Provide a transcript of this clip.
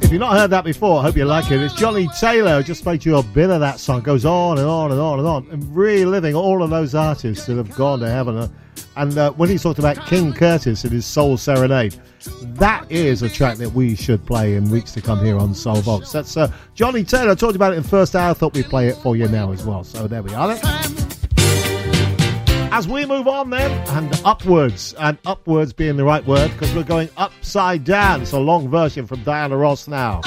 If you've not heard that before, I hope you like it. It's Johnny Taylor. Just played you a bit of that song. Goes on and on and on and on. And reliving all of those artists that have gone to heaven. And when he talked about King Curtis and his Soul Serenade, that is a track that we should play in weeks to come here on Soul Box. That's Johnny Taylor. I talked about it in the first hour. I thought we'd play it for you now as well. So there we are. As we move on then, and upwards being the right word, because we're going upside down. It's a long version from Diana Ross now.